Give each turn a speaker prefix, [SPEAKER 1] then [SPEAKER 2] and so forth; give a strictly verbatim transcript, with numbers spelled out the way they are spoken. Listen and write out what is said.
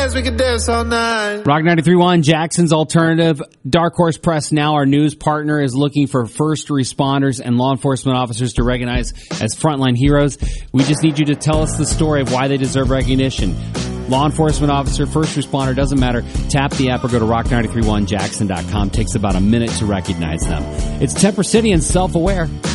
[SPEAKER 1] We could dance all night.
[SPEAKER 2] Rock ninety-three point one, Jackson's Alternative. Dark Horse Press Now, our news partner, is looking for first responders and law enforcement officers to recognize as frontline heroes. We just need you to tell us the story of why they deserve recognition. Law enforcement officer, first responder, doesn't matter. Tap the app or go to rock nine three one jackson dot com. Takes about a minute to recognize them. It's Temper City and Self-Aware.